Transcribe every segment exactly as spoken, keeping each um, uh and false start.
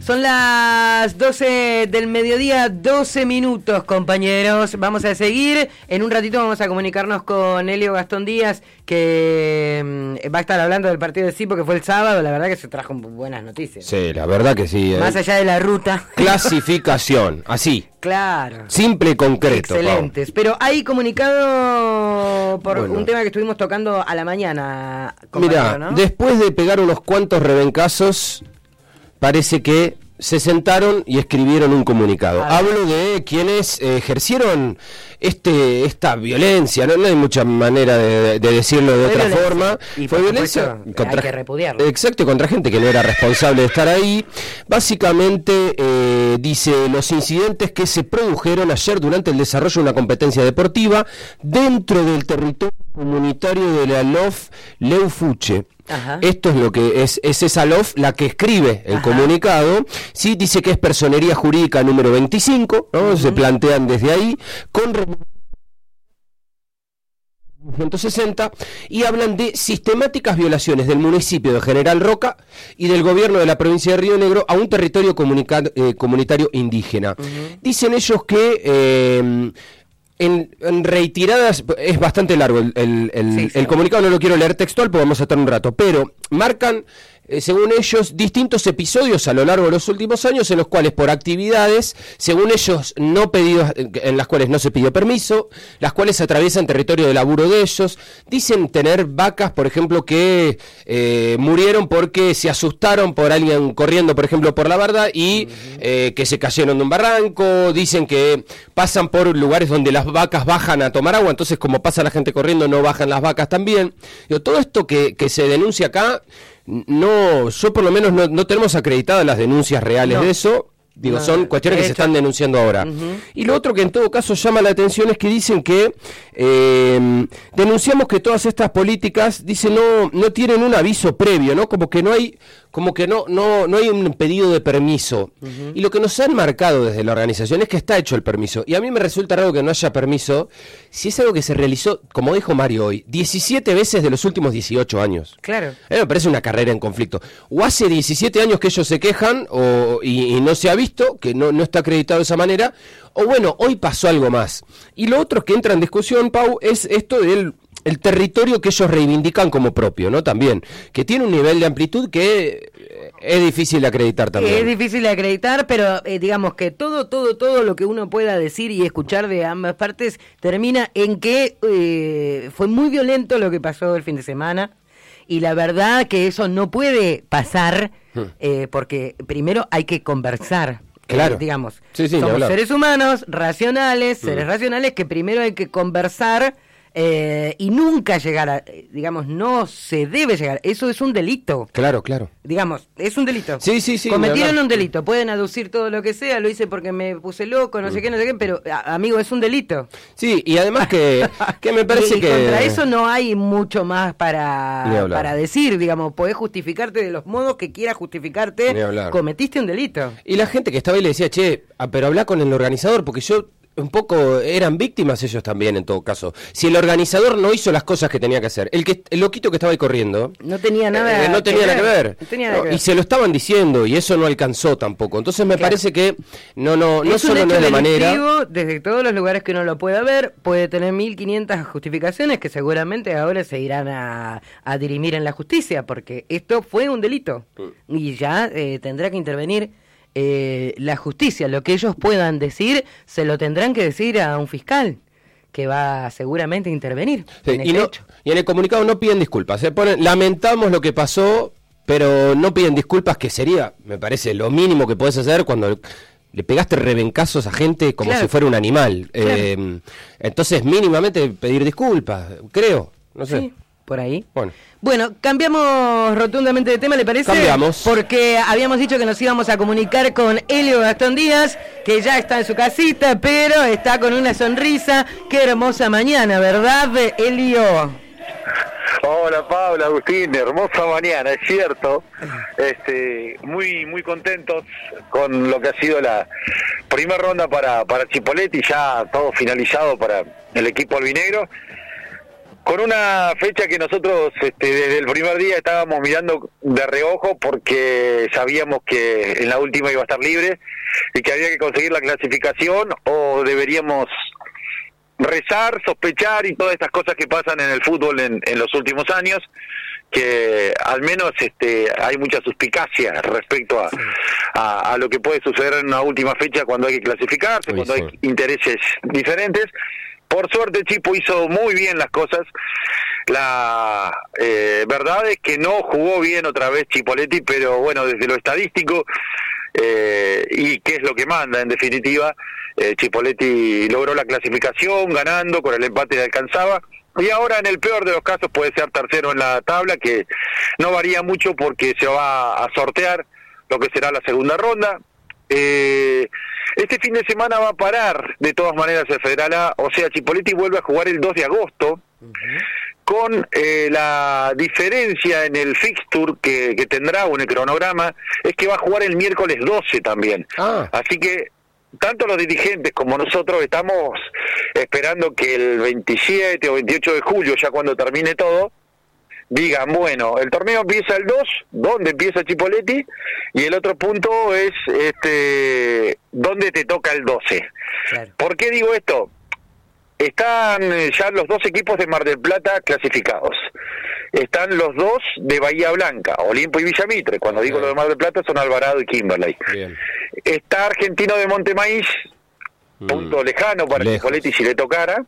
Son las doce del mediodía, doce minutos, compañeros. Vamos a seguir. En un ratito vamos a comunicarnos con Elio Gastón Díaz, que mmm, va a estar hablando del partido de Cipo, que fue el sábado. La verdad que se trajo buenas noticias. Sí, la verdad que sí. Más eh. allá de la ruta. Clasificación, así. Claro. Simple y concreto. Excelentes. Pau. Pero hay comunicado por bueno. un tema que estuvimos tocando a la mañana. Mira, ¿no? Después de pegar unos cuantos rebencazos, parece que se sentaron y escribieron un comunicado. Hablo de quienes eh, ejercieron este esta violencia, no, no hay mucha manera de, de decirlo de Fue otra violencia. forma. Y Fue violencia supuesto, contra, hay que repudiarlo. Exacto, contra gente que no era responsable de estar ahí. Básicamente eh, dice los incidentes que se produjeron ayer durante el desarrollo de una competencia deportiva dentro del territorio comunitario de la L O F Leufuche. Ajá. Esto es lo que es, es esa L O F la que escribe el Ajá. comunicado. Sí, dice que es personería jurídica número veinticinco, ¿no? Uh-huh. Se plantean desde ahí con ciento sesenta y hablan de sistemáticas violaciones del municipio de General Roca y del gobierno de la provincia de Río Negro a un territorio comunica- eh, comunitario indígena. Uh-huh. Dicen ellos que eh, En, en reiteradas, es bastante largo el, el, el, sí, sí. el comunicado, no lo quiero leer textual porque vamos a estar un rato, pero marcan, eh, según ellos, distintos episodios a lo largo de los últimos años en los cuales por actividades, según ellos, no pedidos, en las cuales no se pidió permiso, las cuales atraviesan territorio de laburo de ellos, dicen tener vacas, por ejemplo, que eh, murieron porque se asustaron por alguien corriendo, por ejemplo, por la barda y uh-huh. eh, que se cayeron de un barranco, dicen que pasan por lugares donde las vacas bajan a tomar agua, entonces como pasa la gente corriendo no bajan las vacas también. Digo, todo esto que, que se denuncia acá, no, yo por lo menos no, no tenemos acreditadas las denuncias reales no. de eso. Digo, no, son cuestiones que se están denunciando ahora. Uh-huh. Y lo otro que en todo caso llama la atención es que dicen que eh, denunciamos que todas estas políticas, dicen, no, no tienen un aviso previo, ¿no? Como que no hay, como que no, no, no hay un pedido de permiso. Uh-huh. Y lo que nos han marcado desde la organización es que está hecho el permiso. Y a mí me resulta raro que no haya permiso si es algo que se realizó, como dijo Mario hoy, diecisiete veces de los últimos dieciocho años. Claro. A mí me parece una carrera en conflicto. O hace diecisiete años que ellos se quejan o, y, y no se ha visto, que no, no está acreditado de esa manera, o bueno, hoy pasó algo más. Y lo otro que entra en discusión, Pau, es esto del el territorio que ellos reivindican como propio, ¿no? También, que tiene un nivel de amplitud que es difícil de acreditar también. Es difícil de acreditar, pero eh, digamos que todo, todo, todo lo que uno pueda decir y escuchar de ambas partes termina en que eh, fue muy violento lo que pasó el fin de semana, y la verdad que eso no puede pasar, hmm. eh, porque primero hay que conversar. Claro. Eh, digamos, sí, sí, somos seres humanos, racionales, seres mm. racionales, que primero hay que conversar eh, y nunca llegar a, digamos, no se debe llegar, eso es un delito. Claro, claro. Digamos, es un delito. Sí, sí, sí. Cometieron un delito, pueden aducir todo lo que sea, lo hice porque me puse loco, no mm. sé qué, no sé qué, pero, a, amigo, es un delito. Sí, y además que, que me parece y, y que... contra eso no hay mucho más para, para decir, digamos, podés justificarte de los modos que quieras justificarte, cometiste un delito. Y la gente que estaba ahí le decía, che, ah, pero habla con el organizador, porque yo... un poco eran víctimas ellos también en todo caso. Si el organizador no hizo las cosas que tenía que hacer, el que el loquito que estaba ahí corriendo no tenía nada, eh, no tenía que nada que ver, no tenía no, nada que ver. Y se lo estaban diciendo y eso no alcanzó tampoco. Entonces me claro. parece que no no no es solo un no hecho es la manera. Desde todos los lugares que uno lo pueda ver, puede tener mil quinientas justificaciones que seguramente ahora se irán a, a dirimir en la justicia, porque esto fue un delito mm. y ya eh, tendrá que intervenir Eh, la justicia. Lo que ellos puedan decir se lo tendrán que decir a un fiscal que va seguramente a intervenir sí, en y, este no, hecho. Y en el comunicado no piden disculpas, se ponen, lamentamos lo que pasó, pero no piden disculpas, que sería, me parece, lo mínimo que podés hacer cuando le pegaste rebencazos a gente como claro. si fuera un animal. Claro. Eh, entonces mínimamente pedir disculpas, creo, no sé. Sí, por ahí. Bueno. Bueno, cambiamos rotundamente de tema, ¿le parece? Cambiamos. Porque habíamos dicho que nos íbamos a comunicar con Elio Gastón Díaz, que ya está en su casita, pero está con una sonrisa. Qué hermosa mañana, ¿verdad, Elio? Hola, Pablo, Agustín, hermosa mañana, es cierto. Este, muy muy contentos con lo que ha sido la primera ronda para, para Chipoleti, ya todo finalizado para el equipo albinegro. con una fecha que nosotros este, desde el primer día estábamos mirando de reojo porque sabíamos que en la última iba a estar libre y que había que conseguir la clasificación, o deberíamos rezar, sospechar y todas estas cosas que pasan en el fútbol en, en los últimos años, que al menos este hay mucha suspicacia respecto a, a, a lo que puede suceder en una última fecha cuando hay que clasificarse, Uy, cuando sí. hay intereses diferentes. Por suerte Chipo hizo muy bien las cosas. La eh, verdad es que no jugó bien otra vez Chipoletti, pero bueno, desde lo estadístico eh, y que es lo que manda en definitiva, eh, Chipoletti logró la clasificación ganando, con el empate le alcanzaba. Y ahora en el peor de los casos puede ser tercero en la tabla, que no varía mucho porque se va a sortear lo que será la segunda ronda. Eh, este fin de semana va a parar de todas maneras el Federal A, o sea, Chipoletti vuelve a jugar el dos de agosto, uh-huh. con eh, la diferencia en el fixture que, que tendrá, o en el cronograma, es que va a jugar el miércoles doce también. Ah. Así que tanto los dirigentes como nosotros estamos esperando que el veintisiete o veintiocho de julio, ya cuando termine todo, digan, bueno, el torneo empieza el dos, ¿dónde empieza Chipoletti? Y el otro punto es, este, ¿dónde te toca el doce? Claro. ¿Por qué digo esto? Están ya los dos equipos de Mar del Plata clasificados. Están los dos de Bahía Blanca, Olimpo y Villamitre. Cuando digo Bien. Lo de Mar del Plata son Alvarado y Kimberley. Bien. Está Argentino de Montemaíz, mm. punto lejano para Lejos. Chipoletti si le tocara.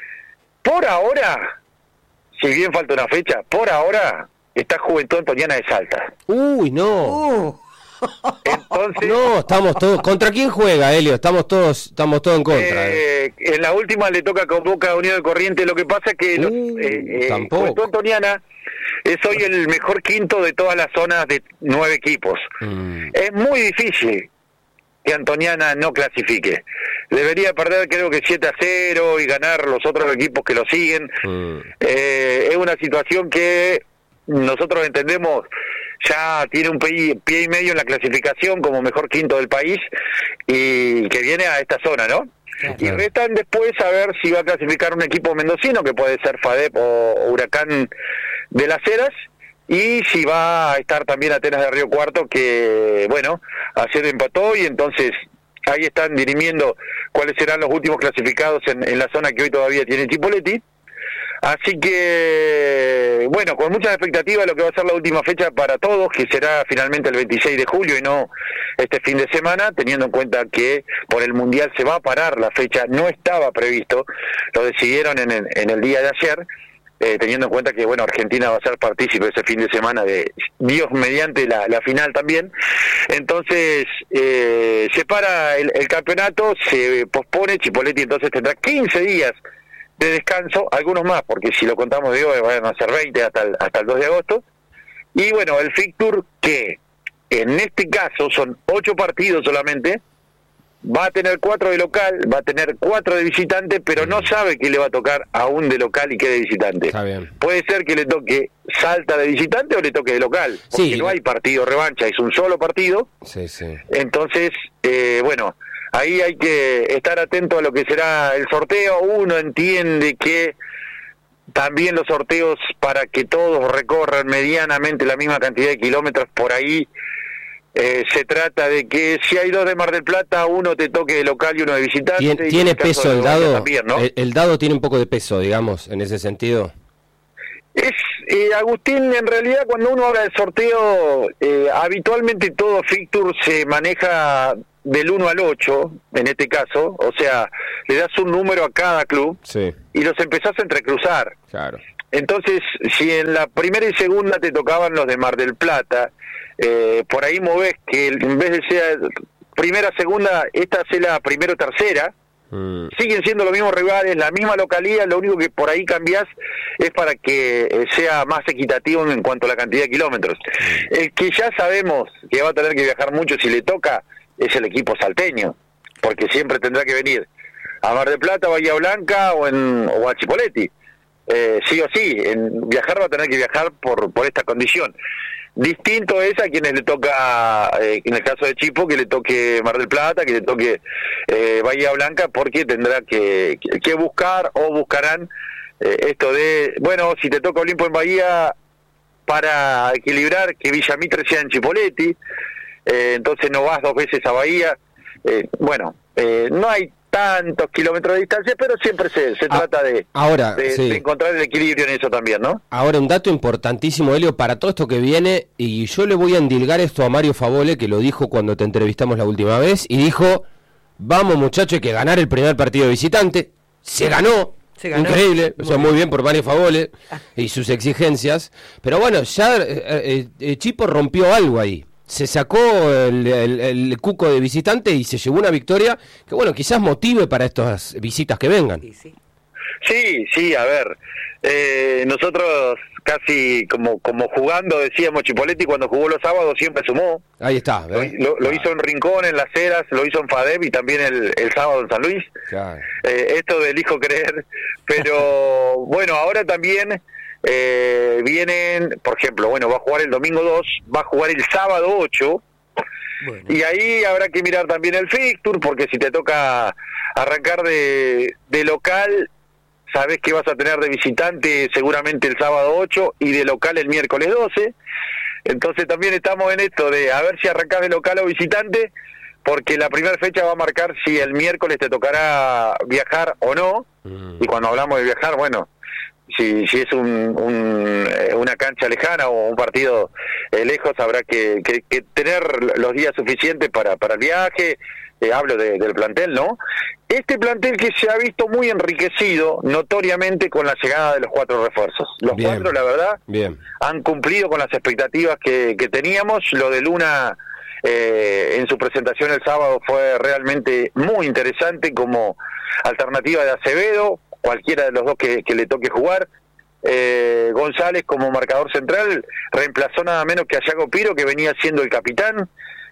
Por ahora, si bien falta una fecha, por ahora está Juventud Antoniana de Salta. Uy, no. Uh. Entonces, no, estamos todos. ¿Contra quién juega, Helio? Estamos todos, estamos todos en contra. Eh, eh. En la última le toca con Boca Unión de Corrientes. Lo que pasa es que los, uh, eh, eh, Juventud Antoniana es hoy el mejor quinto de todas las zonas de nueve equipos. Mm. Es muy difícil que Antoniana no clasifique. Debería perder creo que siete a cero y ganar los otros equipos que lo siguen. Mm. Eh, es una situación que nosotros entendemos ya tiene un pie, pie y medio en la clasificación como mejor quinto del país y que viene a esta zona, ¿no? Claro. Y restan después a ver si va a clasificar un equipo mendocino, que puede ser FADEP o Huracán de las Heras, y si va a estar también Atenas de Río Cuarto, que bueno, ayer empató y entonces ahí están dirimiendo cuáles serán los últimos clasificados en, en la zona que hoy todavía tiene Chipoletti. Así que, bueno, con muchas expectativas de lo que va a ser la última fecha para todos, que será finalmente el veintiséis de julio y no este fin de semana, teniendo en cuenta que por el Mundial se va a parar la fecha, no estaba previsto, lo decidieron en el, en el día de ayer, eh, teniendo en cuenta que, bueno, Argentina va a ser partícipe ese fin de semana de Dios mediante la, la final también. Entonces, eh, se para el, el campeonato, se pospone, Chipoletti entonces tendrá quince días de descanso, algunos más, porque si lo contamos de hoy van a ser veinte hasta el, hasta el dos de agosto. Y bueno, el fixture, que en este caso son ocho partidos solamente, va a tener cuatro de local, va a tener cuatro de visitante, pero no sabe qué le va a tocar a un de local y qué de visitante. Está bien. Puede ser que le toque Salta de visitante o le toque de local, porque sí. no hay partido revancha, es un solo partido. Sí, sí. Entonces, eh, bueno, ahí hay que estar atento a lo que será el sorteo. Uno entiende que también los sorteos, para que todos recorran medianamente la misma cantidad de kilómetros, por ahí eh, se trata de que si hay dos de Mar del Plata, uno te toque de local y uno de visitante. ¿Tiene, ¿tiene peso el dado? También, ¿no? el, el dado tiene un poco de peso, digamos, en ese sentido. Es, eh, Agustín, en realidad cuando uno habla de sorteo, eh, habitualmente todo fixture se maneja del uno al ocho, en este caso, o sea, le das un número a cada club sí. y los empezás a entrecruzar. Claro. Entonces, si en la primera y segunda te tocaban los de Mar del Plata, eh, por ahí movés que en vez de ser primera, segunda, esta sea la primera o tercera, mm. siguen siendo los mismos rivales, la misma localidad, lo único que por ahí cambiás es para que eh, sea más equitativo en cuanto a la cantidad de kilómetros. Mm. El que ya sabemos que va a tener que viajar mucho si le toca es el equipo salteño, porque siempre tendrá que venir a Mar del Plata, Bahía Blanca o, en, o a Chipoletti. Eh, sí o sí, en viajar va a tener que viajar por, por esta condición. Distinto es a quienes le toca, eh, en el caso de Chipo, que le toque Mar del Plata, que le toque eh, Bahía Blanca, porque tendrá que, que buscar o buscarán eh, esto de, bueno, si te toca Olimpo en Bahía, para equilibrar que Villamitre sea en Chipoleti, eh, entonces no vas dos veces a Bahía. Eh, bueno, eh, no hay tantos kilómetros de distancia, pero siempre se, se ah, trata de, ahora, de, sí. de encontrar el equilibrio en eso también, ¿no? Ahora, un dato importantísimo, Helio, para todo esto que viene, y yo le voy a endilgar esto a Mario Favole, que lo dijo cuando te entrevistamos la última vez, y dijo, vamos muchachos, hay que ganar el primer partido de visitante. Se ganó, se ganó. Increíble, muy o sea, bien. Muy bien por Mario Favole y sus exigencias, pero bueno, ya eh, eh, Chipo rompió algo ahí. Se sacó el, el, el cuco de visitante y se llevó una victoria que, bueno, quizás motive para estas visitas que vengan. Sí, sí, sí, sí a ver, eh, nosotros casi como como jugando, decíamos, Chipoleti cuando jugó los sábados siempre sumó. Ahí está. Lo, lo, lo hizo en Rincón, en Las Heras, lo hizo en FADEP y también el, el sábado en San Luis. Claro. Eh, esto del hijo creer, pero bueno, ahora también... Eh, vienen, por ejemplo, bueno, va a jugar el domingo dos, va a jugar el sábado ocho, bueno. Y ahí habrá que mirar también el fixture, porque si te toca arrancar de, de local, sabes que vas a tener de visitante seguramente el sábado ocho y de local el miércoles doce, entonces también estamos en esto de a ver si arrancás de local o visitante, porque la primera fecha va a marcar si el miércoles te tocará viajar o no, mm. Y cuando hablamos de viajar, bueno, Si, si es un, un, una cancha lejana o un partido eh, lejos, habrá que, que, que tener los días suficientes para, para el viaje. Eh, hablo de, del plantel, ¿no? Este plantel que se ha visto muy enriquecido notoriamente con la llegada de los cuatro refuerzos. Los bien, cuatro, la verdad, bien. Han cumplido con las expectativas que, que teníamos. Lo de Luna eh, en su presentación el sábado fue realmente muy interesante como alternativa de Acevedo, cualquiera de los dos que, que le toque jugar. eh, González como marcador central reemplazó nada menos que a Yago Piro, que venía siendo el capitán.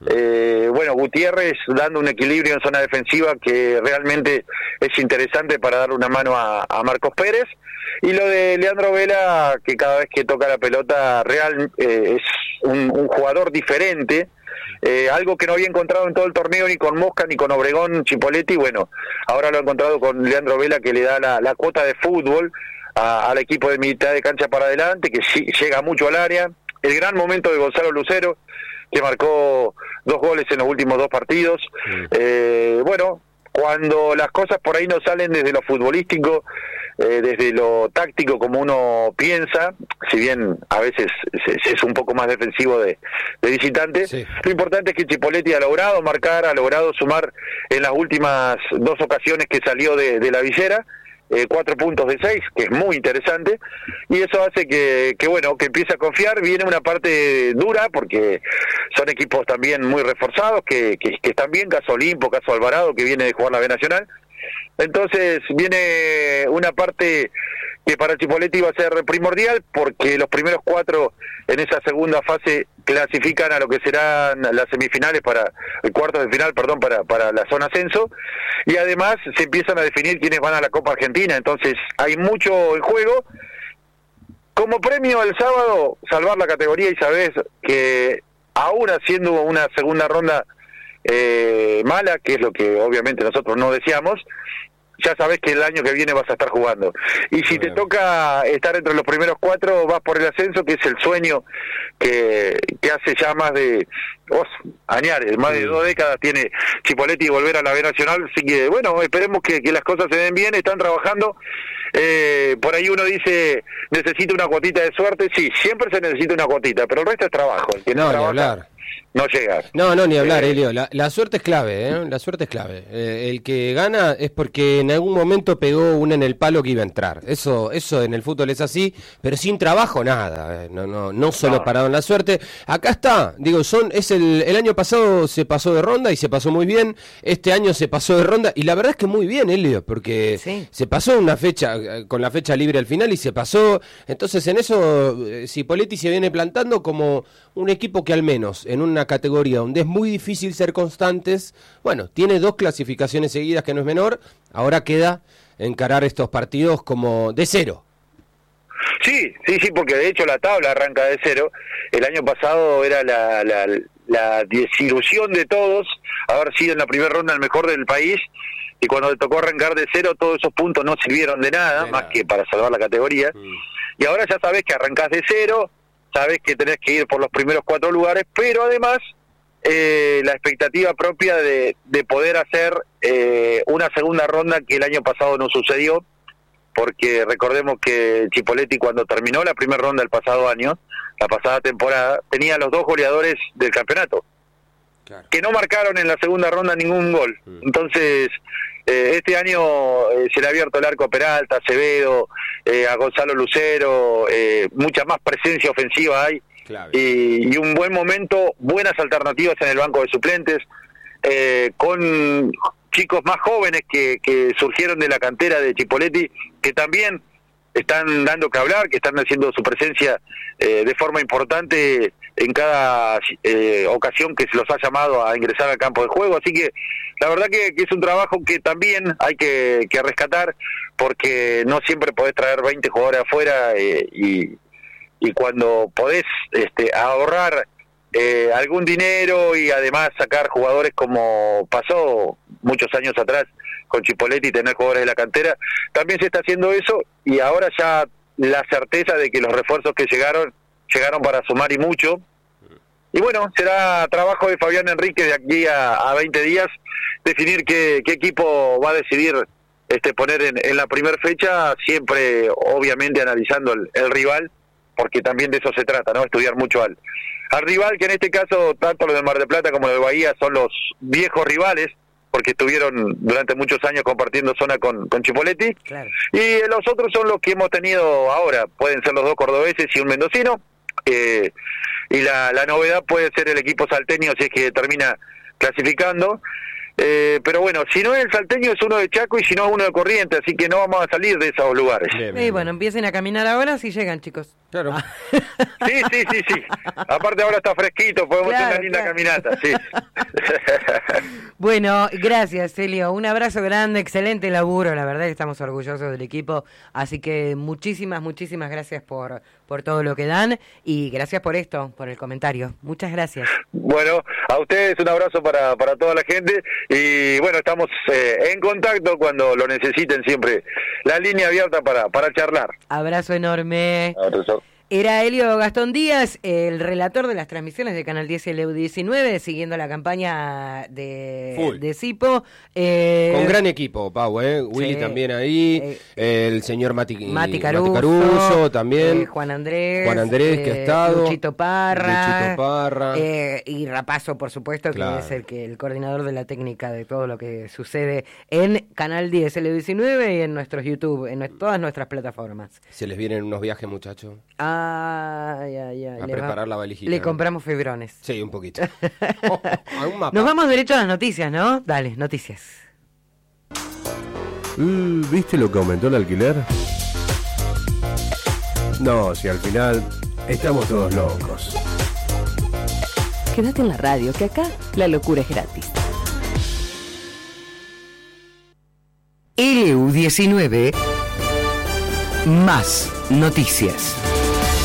eh, bueno, Gutiérrez dando un equilibrio en zona defensiva que realmente es interesante para dar una mano a, a Marcos Pérez, y lo de Leandro Vela, que cada vez que toca la pelota real eh, es un, un jugador diferente. Eh, algo que no había encontrado en todo el torneo ni con Mosca ni con Obregón Chipoleti, bueno, ahora lo ha encontrado con Leandro Vela, que le da la, la cuota de fútbol a, al equipo de mitad de cancha para adelante, que sí, llega mucho al área. El gran momento de Gonzalo Lucero, que marcó dos goles en los últimos dos partidos. Sí. Eh, bueno, cuando las cosas por ahí no salen desde lo futbolístico, eh, desde lo táctico como uno piensa, si bien a veces es, es un poco más defensivo de, de visitante, sí. Lo importante es que Chipoleti ha logrado marcar, ha logrado sumar en las últimas dos ocasiones que salió de, de la visera, eh, cuatro puntos de seis, que es muy interesante, y eso hace que, que bueno, que empiece a confiar. Viene una parte dura porque son equipos también muy reforzados, que, que, que están bien, caso Olimpo, caso Alvarado, que viene de jugar la B Nacional. Entonces viene una parte que para Chipoleti va a ser primordial, porque los primeros cuatro en esa segunda fase clasifican a lo que serán las semifinales, para el cuarto de final, perdón, para, para la zona ascenso, y además se empiezan a definir quiénes van a la Copa Argentina. Entonces hay mucho en juego. Como premio el sábado, salvar la categoría, y sabés que aún haciendo una segunda ronda eh, mala, que es lo que obviamente nosotros no deseamos, ya sabés que el año que viene vas a estar jugando. Y si te toca estar entre los primeros cuatro, vas por el ascenso, que es el sueño que, que hace ya más de oh, añares, más sí. de dos décadas tiene Chipoleti, volver a la B Nacional. Así que bueno, esperemos que, que las cosas se den bien, están trabajando. Eh, por ahí uno dice, necesito una cuotita de suerte. Sí, siempre se necesita una cuotita, pero el resto es trabajo. El que no, no trabaja, ni hablar. No llega. No, no, ni hablar, eh, Helio. La, la suerte es clave, ¿eh? La suerte es clave. Eh, el que gana es porque en algún momento pegó una en el palo que iba a entrar. Eso eso en el fútbol es así, pero sin trabajo nada. Eh. No no no solo no. parado en la suerte. Acá está, digo, son es el, el año pasado se pasó de ronda y se pasó muy bien. Este año se pasó de ronda y la verdad es que muy bien, Helio, porque sí. se pasó una fecha, con la fecha libre al final y se pasó. Entonces en eso Chipoleti se viene plantando como un equipo que al menos en una categoría donde es muy difícil ser constantes, bueno, tiene dos clasificaciones seguidas que no es menor, ahora queda encarar estos partidos como de cero. Sí, sí, sí, porque de hecho la tabla arranca de cero. El año pasado era la, la, la desilusión de todos haber sido en la primera ronda el mejor del país, y cuando te tocó arrancar de cero, todos esos puntos no sirvieron de nada, de más nada. que para salvar la categoría. Mm. Y ahora ya sabés que arrancás de cero, sabés que tenés que ir por los primeros cuatro lugares, pero además eh, la expectativa propia de, de poder hacer eh, una segunda ronda que el año pasado no sucedió, porque recordemos que Chipolletti, cuando terminó la primera ronda el pasado año, la pasada temporada, tenía los dos goleadores del campeonato, claro, que no marcaron en la segunda ronda ningún gol. Mm. Entonces, eh, este año eh, se le ha abierto el arco a Peralta, a Acevedo, eh, a Gonzalo Lucero, eh, mucha más presencia ofensiva hay, y, y un buen momento, buenas alternativas en el banco de suplentes, eh, con chicos más jóvenes que, que surgieron de la cantera de Chipolletti, que también están dando que hablar, que están haciendo su presencia eh, de forma importante en cada eh, ocasión que se los ha llamado a ingresar al campo de juego. Así que la verdad que, que es un trabajo que también hay que, que rescatar, porque no siempre podés traer veinte jugadores afuera eh, y, y cuando podés este, ahorrar eh, algún dinero y además sacar jugadores, como pasó muchos años atrás con Chipolletti, y tener jugadores de la cantera, también se está haciendo eso, y ahora ya la certeza de que los refuerzos que llegaron, llegaron para sumar y mucho. Y bueno, será trabajo de Fabián Enríquez de aquí a, a veinte días definir qué, qué equipo va a decidir este poner en, en la primera fecha, siempre obviamente analizando el, el rival, porque también de eso se trata, ¿no? Estudiar mucho al, al rival, que en este caso tanto los de Mar del Plata como los de Bahía son los viejos rivales, porque estuvieron durante muchos años compartiendo zona con, con Chipolletti, claro. Y los otros son los que hemos tenido ahora, pueden ser los dos cordobeses y un mendocino, eh, y la, la novedad puede ser el equipo salteño si es que termina clasificando, eh, pero bueno, si no es el salteño es uno de Chaco y si no es uno de Corrientes, así que no vamos a salir de esos lugares. Bien, bien. Y bueno, empiecen a caminar ahora si llegan, chicos. Claro. Sí, sí, sí, sí. Aparte ahora está fresquito, podemos claro, hacer una linda claro. caminata, sí. Bueno, gracias, Celio. Un abrazo grande, excelente laburo, la verdad que estamos orgullosos del equipo, así que muchísimas, muchísimas gracias por, por todo lo que dan y gracias por esto, por el comentario. Muchas gracias. Bueno, a ustedes un abrazo para, para toda la gente y bueno, estamos eh, en contacto cuando lo necesiten, siempre la línea abierta para, para charlar. Abrazo enorme. Abrazo. Era Helio Gastón Díaz, el relator de las transmisiones de Canal diez y el E U diecinueve, siguiendo la campaña de, de Cipo. Eh, Con gran equipo, Pau, ¿eh? Willy sí, también ahí, eh, el señor Mati, Mati Caruso, Mati Caruso también, eh, Juan Andrés, Juan Andrés eh, que ha estado, Luchito Parra, Luchito Parra. Eh, y Rapazo, por supuesto, claro. que es el que el coordinador de la técnica de todo lo que sucede en Canal diez, el E U diecinueve y en nuestros YouTube, en todas nuestras plataformas. ¿Se les vienen unos viajes, muchachos? Ah, Ay, ay, ay. A le preparar va, la valijita. Le compramos fibrones. Sí, un poquito. oh, oh, un mapa. Nos vamos derecho a las noticias, ¿no? Dale, noticias. Uh, ¿Viste lo que aumentó el alquiler? No, si al final estamos todos locos. Quédate en la radio, que acá la locura es gratis. L U diecinueve Más noticias.